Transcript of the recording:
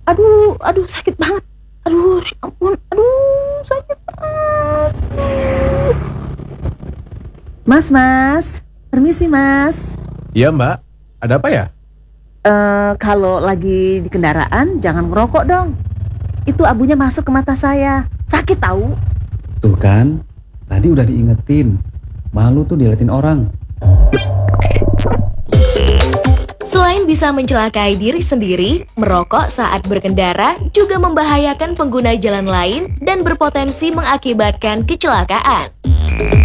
Aduh sakit banget. Aduh, ya ampun. Aduh, sakit banget. Mas. Permisi, Mas. Iya Mbak, ada apa ya? Kalau lagi di kendaraan jangan ngerokok dong. Itu abunya masuk ke mata saya. Sakit tahu. Tuh kan, tadi udah diingetin. Malu tuh diliatin orang. Selain bisa mencelakai diri sendiri, merokok saat berkendara juga membahayakan pengguna jalan lain dan berpotensi mengakibatkan kecelakaan.